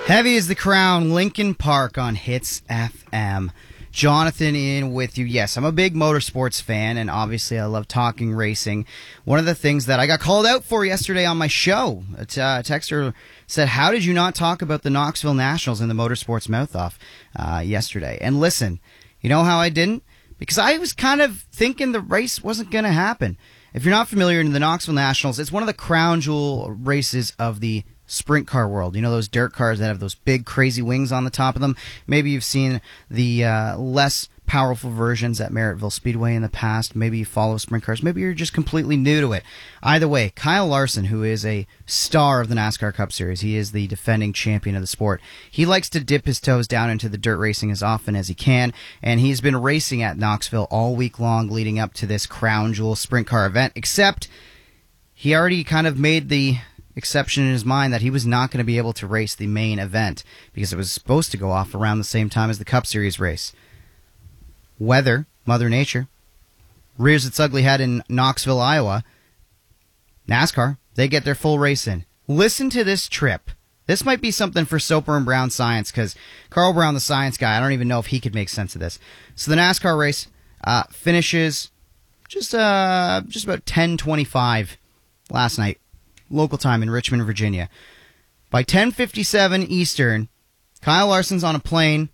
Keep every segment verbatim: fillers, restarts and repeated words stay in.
Heavy is the Crown, Lincoln Park on Hits F M. Jonathan in with you. Yes, I'm a big motorsports fan, and obviously I love talking racing. One of the things that I got called out for yesterday on my show, a t- uh, texter said, how did you not talk about the Knoxville Nationals in the Motorsports Mouth-Off uh, yesterday? And listen, you know how I didn't? Because I was kind of thinking the race wasn't going to happen. If you're not familiar in the Knoxville Nationals, it's one of the crown jewel races of the sprint car world. You know those dirt cars that have those big crazy wings on the top of them? Maybe you've seen the uh, less powerful versions at Merrittville Speedway in the past. Maybe you follow sprint cars. Maybe you're just completely new to it. Either way, Kyle Larson, who is a star of the NASCAR Cup Series, he is the defending champion of the sport. He likes to dip his toes down into the dirt racing as often as he can, and he's been racing at Knoxville all week long leading up to this crown jewel sprint car event, except he already kind of made the exception in his mind that he was not going to be able to race the main event because it was supposed to go off around the same time as the Cup Series race. Weather, Mother Nature, rears its ugly head in Knoxville, Iowa. NASCAR, they get their full race in. Listen to this trip. This might be something for Soper and Brown Science, because Carl Brown, the science guy, I don't even know if he could make sense of this. So the NASCAR race uh, finishes just uh, just about ten twenty-five last night, local time in Richmond, Virginia. By ten fifty-seven Eastern, Kyle Larson's on a plane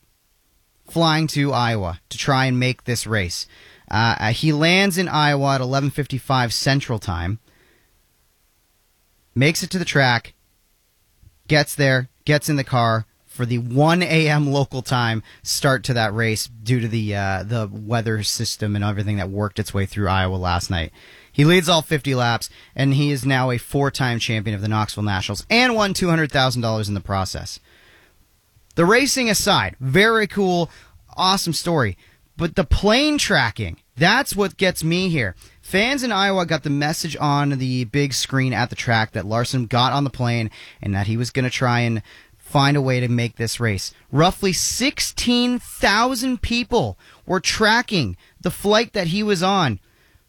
flying to Iowa to try and make this race. Uh, he lands in Iowa at eleven fifty-five Central Time, makes it to the track, gets there, gets in the car for the one a.m. local time start to that race due to the uh, the weather system and everything that worked its way through Iowa last night. He leads all fifty laps, and he is now a four-time champion of the Knoxville Nationals and won two hundred thousand dollars in the process. The racing aside, very cool, awesome story. But the plane tracking, that's what gets me here. Fans in Iowa got the message on the big screen at the track that Larson got on the plane and that he was going to try and find a way to make this race. Roughly sixteen thousand people were tracking the flight that he was on,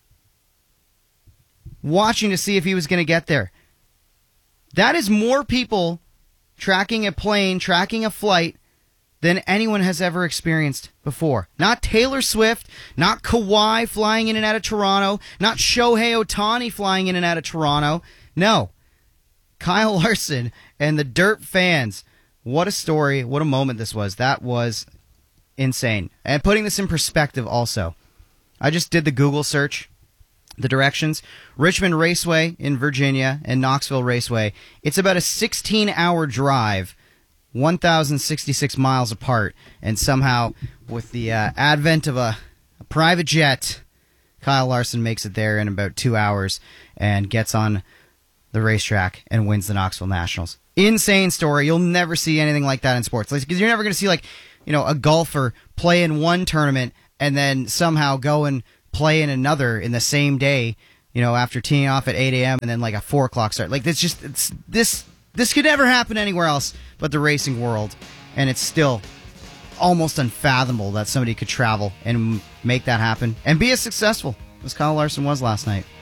watching to see if he was going to get there. That is more people tracking a plane, tracking a flight, than anyone has ever experienced before. Not Taylor Swift, not Kawhi flying in and out of Toronto, not Shohei Ohtani flying in and out of Toronto. No. Kyle Larson and the Dirt fans. What a story, what a moment this was. That was insane. And putting this in perspective also, I just did the Google search, the directions. Richmond Raceway in Virginia and Knoxville Raceway, it's about a sixteen-hour drive, one thousand sixty-six miles apart, and somehow with the uh, advent of a, a private jet, Kyle Larson makes it there in about two hours and gets on the racetrack and wins the Knoxville Nationals. Insane story. You'll never see anything like that in sports. Because you're never going to see, like, you know, a golfer play in one tournament and then somehow go and play in another in the same day, you know, after teeing off at eight a.m. and then like a four o'clock start. Like, it's just, it's, this this could never happen anywhere else but the racing world. And it's still almost unfathomable that somebody could travel and make that happen and be as successful as Kyle Larson was last night.